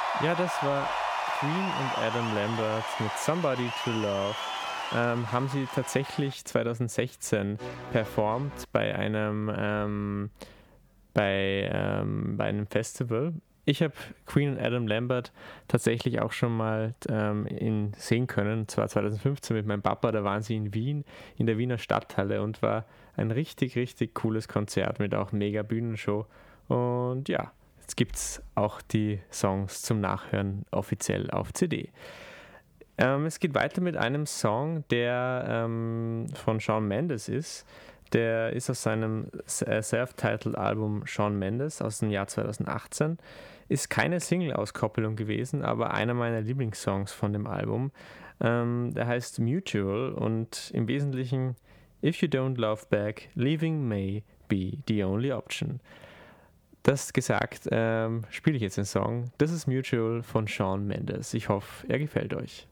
Ja, das war Queen und Adam Lambert mit Somebody to Love. Haben sie tatsächlich 2016 performt bei einem Festival. Ich habe Queen und Adam Lambert tatsächlich auch schon mal sehen können, und zwar 2015 mit meinem Papa. Da waren sie in Wien, in der Wiener Stadthalle, und war ein richtig, richtig cooles Konzert mit auch mega Bühnenshow. Und ja, jetzt gibt es auch die Songs zum Nachhören offiziell auf CD. Es geht weiter mit einem Song, der von Shawn Mendes ist. Der ist aus seinem self-titled Album Shawn Mendes aus dem Jahr 2018. Ist keine Single-Auskopplung gewesen, aber einer meiner Lieblingssongs von dem Album. Der heißt Mutual und im Wesentlichen If you don't love back, leaving may be the only option. Das gesagt, spiele ich jetzt den Song. Das ist Mutual von Shawn Mendes. Ich hoffe, er gefällt euch.